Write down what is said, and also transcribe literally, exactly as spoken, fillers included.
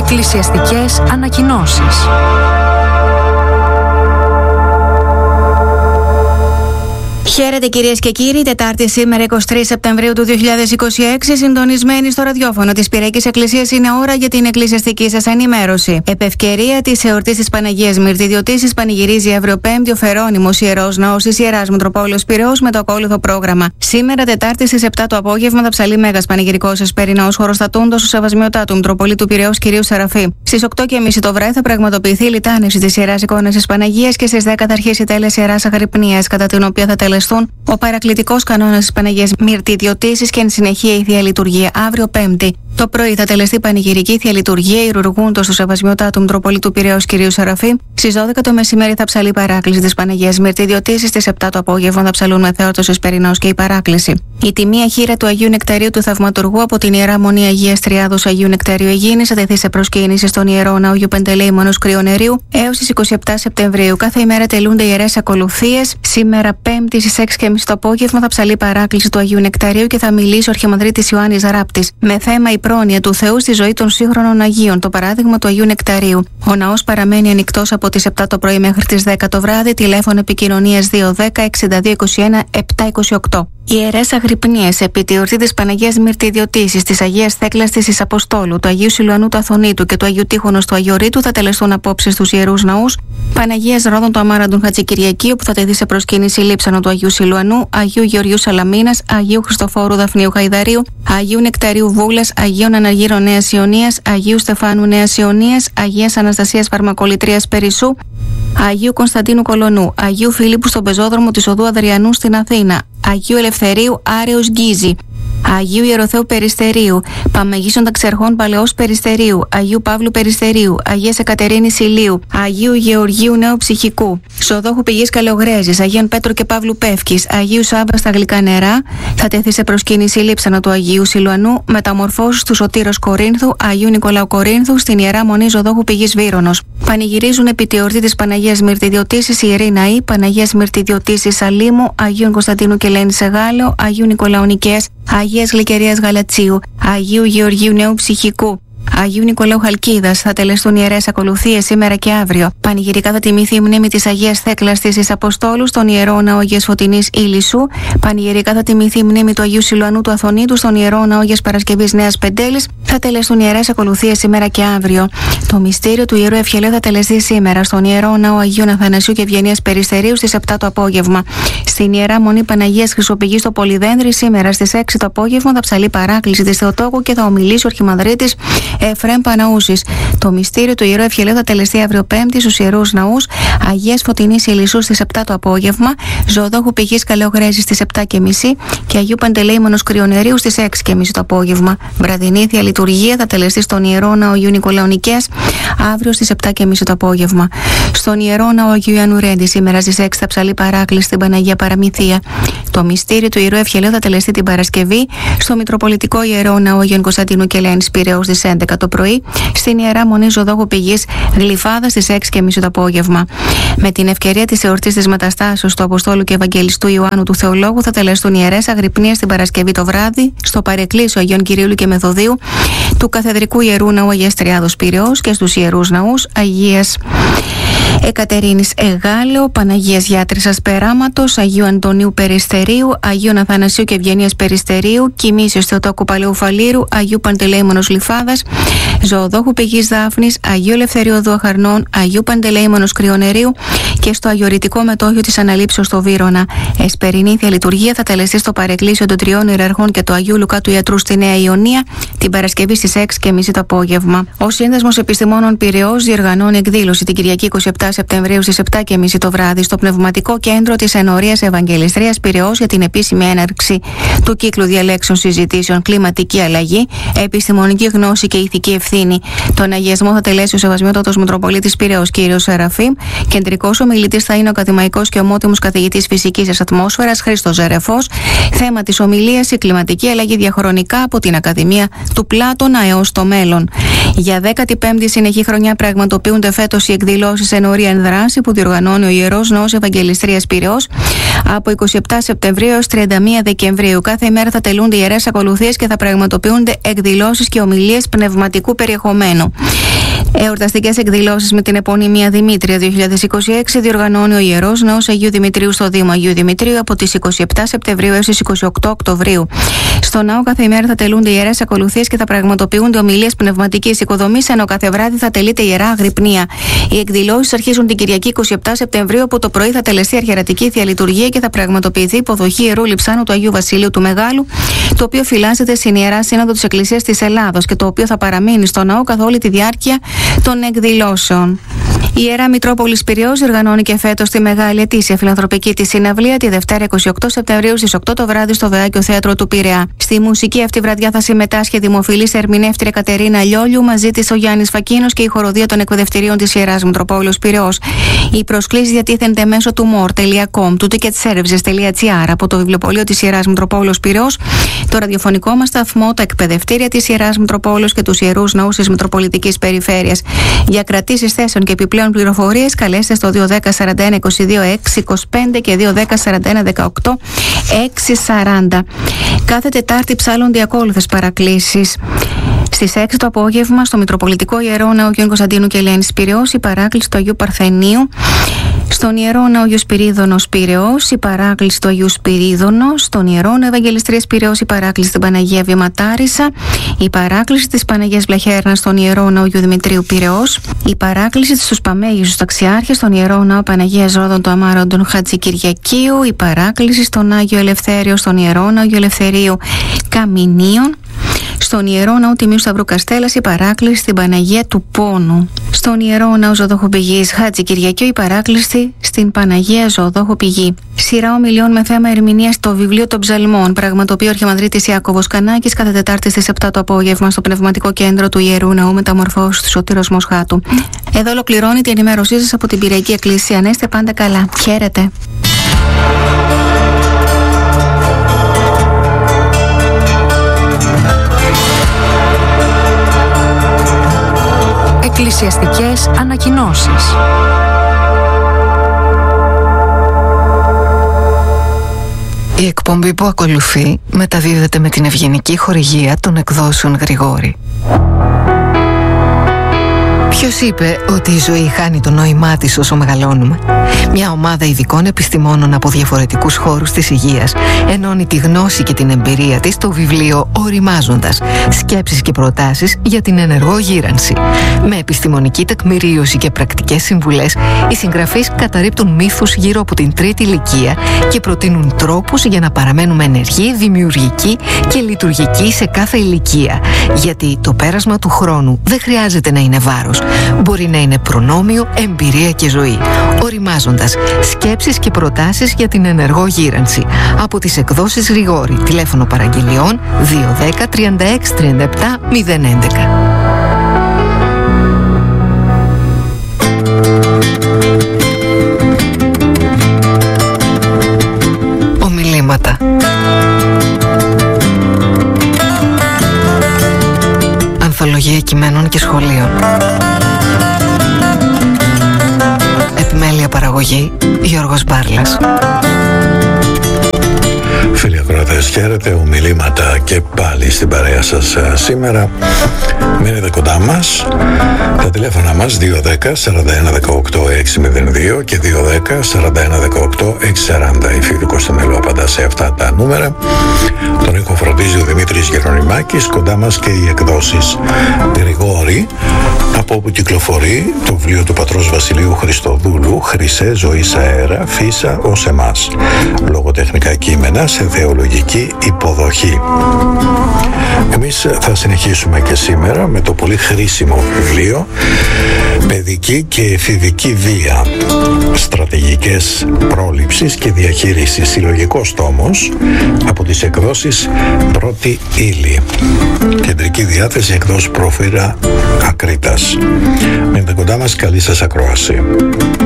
Εκκλησιαστικές ανακοινώσεις. Χαίρετε κυρίες και κύριοι, Τετάρτη σήμερα εικοστή τρίτη Σεπτεμβρίου του δύο χιλιάδες είκοσι έξι, συντονισμένοι στο ραδιόφωνο της Πυριακής Εκκλησίας, είναι ώρα για την εκκλησιαστική σας ενημέρωση. Επ' ευκαιρία της εορτής της Παναγίας Μυρτιδιωτήσης, πανηγυρίζει αύριο Πέμπτη ο Φερόνιμος Ιερός Ναός της Ιεράς Μητροπόλεως Πειραιώς με το ακόλουθο πρόγραμμα. Σήμερα, Τετάρτη στις επτά το απόγευμα, θα ψαλεί Μέγας Πανηγυρικός Εσπερινός χωροστατούντος ο Σεβασμιωτάτου Μητροπολίτου Πειραιώς κυρίου Σεραφείμ. Στις οκτώ και τριάντα το βράδυ θα πραγματοποιηθεί η λιτάνευση της Ιεράς Εικόνας της Παναγίας και στις δέκα θα αρχίσει η τέλεση Ιεράς Αγρυπνίας, κατά την οποία θα τελεστούν ο παρακλητικός κανόνας της Παναγίας Μυρτιδιωτήσης και εν συνεχεία η Θεία Λειτουργία. Αύριο Πέμπτη το πρωί θα τελεστεί πανηγυρική Θεία Λειτουργία ηρουργούντος του Σεβασμιωτάτου Μητροπολίτου Πειραιώς κυρίου Σεραφείμ. Στις δώδεκα το μεσημέρι θα ψαλεί η παράκληση της Παναγίας Μυρτιδιωτήσης. Στις επτά το απόγευμα θα ψαλούν με Θεότος Εσπερινός και η παράκληση. Η τιμία χείρα του Αγίου Νεκταρίου του Θαυματουργού από την Ιερά Μονή Αγίας Τριάδος Αγίου Νεκταρίου Αιγίνης θα τεθεί σε προσκύνηση στον Ιερό Ναό Αγίου Παντελεήμονος Κρυονερίου έως τις εικοστή εβδόμη Σεπτεμβρίου. Κάθε ημέρα τελούνται ιερές ακολουθίες. Σήμερα Πέμπτη στις έξι και τριάντα το απόγευμα θα ψαλεί η παράκληση του Αγίου Νεκταρίου και θα μιλήσει ο Αρχιμανδρίτης Ιωάννης Ράπτης με θέμα η πρόνοια του Θεού στη ζωή των σύγχρονων Αγίων, το παράδειγμα του Αγίου Νεκταρίου. Ο ναός παραμένει ανοιχτός από τις επτά το πρωί μέχρι τις δέκα το βράδυ. Τηλέφωνο επικοινωνίας δύο δέκα εξήντα δύο είκοσι ένα επτακόσια είκοσι οκτώ. Οι ιερές αγρυπνίες επί τη εορτή της Παναγίας Μυρτιδιωτήσης, της Αγίας Θέκλας της Αποστόλου, του Αγίου Σιλουανού του Αθωνίτου και του Αγίου Τείχωνος του Αγιορείτου θα τελεστούν απόψε στους ιερούς ναούς Παναγίας Ρόδων του Αμάραντων Χατζικυριακή, όπου θα τεθεί σε προσκύνηση λείψανο του Αγίου Σιλουανού, Αγίου Γεωργίου Σαλαμίνας, Αγίου Χριστοφόρου Δαφνίου Χαϊδαρίου, Αγίου Νεκταρίου Βούλας, Αγίων Αναργύρων Νέας Ιωνίας, Αγίου Στεφάνου Νέας Ιωνίας, Αγίας Αναστασίας Φαρμακολητρίας Περισσού, Αγίου Κωνσταντίνου Κολονού, Αγίου Φιλίππου στον πεζόδρομο της Οδού Αδριανού στην Αθήνα, Αγίου Ελευθερίου Άρεως Γκίζη, Αγίου Ιεροθέου Περιστερίου, Παμεγίσων Ταξερχών Παλαιός Περιστερίου, Αγίου Παύλου Περιστερίου, Αγίας Εκατερίνης Ηλίου, Αγίου Γεωργίου Νέου Ψυχικού, Σοδόχου Πηγής Καλαιογρέζης, Αγίων Πέτρου και Παύλου Πεύκης, Αγίου Σάββα στα Γλυκά Νερά, θα τεθεί σε προσκύνηση λείψανο του Αγίου Σιλουανού, Μεταμορφώσεις του Σωτήρος Κορίνθου, Αγίου Νικολάου Κορίνθου, στην Ιερά Μονή Ζωδόχου Πηγής Βύρονος. Πανηγυρίζουν επί τη εορτή της Παναγίας Μυρτιδιωτήσης η Ιερή Ναή, Παναγίας Μυρτιδιωτήσης Σαλίμου, Αγίων Κωνσταντίνου και Ελένης Εγάλεο, Αγίου Νικολάου Νικαίας, Αγίας Γλυκερίας Γαλατσίου, Αγίου Γεωργίου Νέου Ψυχικού, Αγίου Νικολάου Χαλκίδας θα τελεστούν ιερές ακολουθίες σήμερα και αύριο. Πανηγυρικά θα τιμηθεί η μνήμη της Αγίας Θέκλας της Αποστόλου στον Ιερό Ναό Αγίας Φωτεινής Ηλισσού. Πανηγυρικά θα τιμηθεί η μνήμη του Αγίου Σιλουανού του Αθωνίτου στον Ιερό Ναό Αγίας Παρασκευής Νέας Πεντέλης. Θα τελεστούν ιερές ακολουθίες σήμερα και αύριο. Το μυστήριο του Ιερού Ευχελαίου θα τελεστεί σήμερα στον Ιερό Ναό Αγίου Αθανασίου και Ευγενίας Περιστερίου στις επτά το απόγευμα. Στην Ιερά Μονή Παναγίας Χρυσοπηγής στο Πολυδένδρη σήμερα στις έξι το απόγευμα θα ψαλεί παράκληση της Θεοτόκου και θα ομιλήσει ο Αρχιμανδρίτης Εφραίμ Παναούσης. Το μυστήριο του Ιερού Ευχελαίου θα τελεστεί αύριο Πέμπτη στους Ιερούς Ναούς Αγίας Φωτεινής Ηλισσού στις επτά το απόγευμα, Ζωδόχου Πηγής Καλαιογρέζης στις επτά και τριάντα και Αγίου Παντελεήμονος Κρυονερίου στις έξι και τριάντα το απόγευμα. Βραδινή Θεία Λειτουργία θα τελεστεί στον Ιερό Ναό Αγίου Νικολάου Νικαίας αύριο στις επτά και τριάντα το απόγευμα. Στον Ιερό Ναό Αγίου Ιωάννου Ρέντη σήμερα στις έξι θα ψαλεί παράκληση στην Παναγία Παραμυθία. Το μυστήριο του Ιερού Ευχελαίου θα τελεστεί την Παρασκευή στο Μητροπολιτικό Ιερό Ναό Αγίων Κωνσταντίνου και Ελένης Πειραιώς στις έντεκα το πρωί, στην Ιερά Μονή Ζωδόχου Πηγής Γλυφάδα στις έξι και τριάντα το απόγευμα. Με την ευκαιρία της εορτής της Μεταστάσεως του Αποστόλου και Ευαγγελιστού Ιωάννου του Θεολόγου θα τελεστούν ιερές αγρυπνίες την Παρασκευή το βράδυ στο παρεκκλήσιο Αγίων Κυρίλου και Μεθοδίου του Καθεδρικού Ιερού Ναού Αγίας Τριάδος Πειραιώς και στους Ιερούς Ναούς Αγίας Εκατερίνης Εγάλεο, Παναγίας Γιάτρισσας Περάματος, Αγίου Αντωνίου Περιστερίου, Αγίου Αθανασίου και Ευγενίας Περιστερίου, Κοιμήσεως Θεοτόκου Παλαιού Φαλήρου, Αγίου Παντελεήμονος Λιφάδας, Ζωοδόχου Πηγής Δάφνης, Αγίου Ελευθερίου Οδού Αχαρνών, Αγίου Παντελεήμονος Κρυονερίου και στο Αγιορητικό Μετόχιο της Αναλήψεως στο Βύρωνα. Εσπερινή Θεία Λειτουργία θα τελεστεί στο παρεκκλήσιο των Τριών Ιεραρχών και του Αγίου Λουκά του Ιατρού στη Νέα Ιωνία την Παρασκευή στις έξι και τριάντα το απόγευμα. Ο Σύνδεσμος Επιστημόνων Πειραιώς διοργανώνει εκδήλωση την Κυριακή εικοστή εβδόμη Σεπτεμβρίου στις επτά και τριάντα το βράδυ στο Πνευματικό Κέντρο της Ενορίας Ευαγγελιστρίας Πειραιώς για την επίσημη έναρξη του κύκλου διαλέξεων συζητήσεων Κλιματική Αλλαγή, Επιστημονική Γνώση και Ηθική Ευθύνη. Τον αγιασμό θα τελέσει ο Σεβασμιότατος Μητροπολίτης Πειραιώς κ. Σεραφείμ. Κεντρικός ομιλητής θα είναι ο ακαδημαϊκός και ομότιμος καθηγητής φυσικής της ατμόσφαιρας Χρήστος Ζερεφός. Θέμα της ομιλίας η κλιματική αλλαγή διαχρονικά από την Ακαδημία του Πλάτωνα έως το μέλλον. Για δέκατη πέμπτη συνεχή χρονιά πραγματοποιούνται φέτος οι εκδηλώσεις Ενορία εν δράση που διοργανώνει ο Ιερός Ναός Ευαγγελιστρίας Πειραιώς από εικοστή εβδόμη Σεπτεμβρίου έως τριάντα μία Δεκεμβρίου. Κάθε ημέρα θα τελούνται ιερές ακολουθίες και θα πραγματοποιούνται εκδηλώσεις και ομιλίες πνευματικού περιεχομένου. Εορταστικές εκδηλώσεις με την επωνυμία Δημήτρια δύο χιλιάδες είκοσι έξι διοργανώνει ο Ιερός Ναός Αγίου Δημητρίου στο Δήμο Αγίου Δημητρίου από τις είκοσι επτά Σεπτεμβρίου έως τις είκοσι οκτώ Οκτωβρίου. Στο ναό κάθε ημέρα θα τελούνται ιερές ακολουθίες και θα πραγματοποιούνται ομιλίες πνευματικής οικοδομής, ενώ κάθε βράδυ θα τελείται ιερά αγρυπνία. Οι εκδηλώσεις αρχίζουν την Κυριακή είκοσι επτά Σεπτεμβρίου, όπου το πρωί θα τελεστεί αρχιερατική θεία λειτουργία και θα πραγματοποιηθεί υποδοχή ιερού λειψάνου του Αγίου Βασιλείου του Μεγάλου, το οποίο φυλάσσεται στην Ιερά Σύνοδο της Εκκλησίας της Ελλάδος και το οποίο θα παραμείνει στο ναό καθ' όλη τη διάρκεια των εκδηλώσεων. Η Ιερά Μητρόπολης Πειραιώς διοργανώνει και φέτος τη μεγάλη ετήσια φιλανθρωπική της συναυλία τη Δευτέρα είκοσι οκτώ Σεπτεμβρίου στις οκτώ το βράδυ στο Βεάκιο Θέατρο του Πειραιά. Στη μουσική αυτή βραδιά θα συμμετάσχει η δημοφιλής ερμηνεύτρια Κατερίνα Λιόλιου, μαζί της ο Γιάννης Φακίνος και η χοροδία των εκπαιδευτηρίων της Ιεράς Μητροπόλεως Πειραιώς. Οι προσκλήσεις διατίθενται μέσω του more τελεία com, του ticketservices τελεία gr, από το βιβλιοπωλείο της Ιεράς Μητροπόλεως Πειραιώς, το ραδιοφωνικό μας σταθμό, τα εκπαιδευτήρια της Ιεράς Μητροπόλεως και τους ιερούς ναούς της Μητροπολιτικής Περιφέρειας. Για κρατήσεις θέσεων και επιπλέον πληροφορίες καλέστε στο δύο ένα μηδέν σαράντα ένα είκοσι δύο έξι είκοσι πέντε και δύο ένα μηδέν σαράντα ένα δεκαοκτώ έξι σαράντα. Κάθε Τετάρτη ψάλλονται οι ακόλουθες παρακλήσεις. Στις έξι το απόγευμα στο Μητροπολιτικό Ιερό Ναό Γιώργου Κωνσταντίνου και Ελένης Πειραιώς η παράκληση του Αγίου Παρθενίου. Στον Ιερό Ναό Αγίου Σπυρίδωνος Πειραιώς η παράκληση του Αγίου Σπυρίδωνος. Στον Ιερό Ναό Ευαγγελιστρίας Πειραιώς η παράκληση στην Παναγία Βηματάρισα. Η παράκληση της Παναγίας Βλαχέρνας στον Ιερό Ναό Αγίου Δημητρίου Πειραιώς. Η παράκληση στους Παμέγιους Ταξιάρχες στον Ιερό Ναό Παναγίας Ρόδων του Αμάροντων Χατζικυριακίου. Η παράκληση στον Άγιο Ελευθέριο στον Ιερό Ναό Αγίου Ελευθερίου Καμινίων. Στον Ιερό Ναό Τιμίου Σταυρού Καστέλλας η παράκληση στην Παναγία του Πόνου. Στον Ιερό Ναό Ζωοδόχου Πηγής Χάτζη Κυριακίου η παράκληση στην Παναγία Ζωοδόχου Πηγή. Σειρά ομιλιών με θέμα ερμηνεία στο βιβλίο των Ψαλμών. Πραγματοποιεί ο Αρχιμανδρίτης Ιάκωβος Κανάκης κάθε Τετάρτη στις επτά το απόγευμα στο Πνευματικό Κέντρο του Ιερού Ναού Μεταμορφώσεως του Σωτήρος Μοσχάτου. Εδώ ολοκληρώνει την ενημέρωσή σας από την Πυριακή Εκκλησία. Να είστε πάντα καλά. Χαίρετε. Εκκλησιαστικές ανακοινώσεις. Η εκπομπή που ακολουθεί μεταδίδεται με την ευγενική χορηγία των εκδόσεων Γρηγόρη. Ποιος είπε ότι η ζωή χάνει το νόημά της όσο μεγαλώνουμε? Μια ομάδα ειδικών επιστημόνων από διαφορετικούς χώρους της υγείας ενώνει τη γνώση και την εμπειρία της στο βιβλίο «Οριμάζοντας. Σκέψεις και προτάσεις για την ενεργό γύρανση». Με επιστημονική τεκμηρίωση και πρακτικές συμβουλές, οι συγγραφείς καταρρίπτουν μύθους γύρω από την τρίτη ηλικία και προτείνουν τρόπους για να παραμένουμε ενεργοί, δημιουργικοί και λειτουργικοί σε κάθε ηλικία. Γιατί το πέρασμα του χρόνου δεν χρειάζεται να είναι βάρος. Μπορεί να είναι προνόμιο, εμπειρία και ζωή. Οριμάζοντας. Σκέψεις και προτάσεις για την ενεργό γύρανση. Από τις εκδόσεις Γρηγόρη. Τηλέφωνο παραγγελιών δύο ένα μηδέν τριάντα έξι τριάντα επτά μηδέν έντεκα. Ομιλήματα. Ανθολογία κειμένων και σχολείων. Επιμέλεια παραγωγή Γιώργος Μπάρλας. Φίλοι ακροατές, χαίρετε. Ομιλήματα και πάλι στην παρέα σας σήμερα. Μείνετε κοντά μας. Τα τηλέφωνα μας δύο ένα μηδέν σαράντα ένα δεκαοκτώ έξι μηδέν δύο και δύο ένα μηδέν σαράντα ένα δεκαοκτώ έξι σαράντα. Η Φίβη Κωνσταντέλου απαντά σε αυτά τα νούμερα. Τον ήχο φροντίζει ο Δημήτρης Γερονιμάκης. Κοντά μας και οι εκδόσεις Γρηγόρη, από όπου κυκλοφορεί το βιβλίο του πατρός Βασιλείου Χριστοδούλου «Χρυσέ ζωής αέρα, φύσα ως εμάς». Λογοτεχνικά κείμενα σε θεολογική υποδοχή. Εμείς θα συνεχίσουμε και σήμερα με το πολύ χρήσιμο βιβλίο «Παιδική και εφηβική βία. Στρατηγικές πρόληψης και διαχείρισης». Συλλογικός τόμος από τις εκδόσεις Πρώτη Ύλη. Κεντρική διάθεση εκδόσεις Προφύρα Ακρίτας. Μείνετε κοντά μας, καλή σας ακρόαση.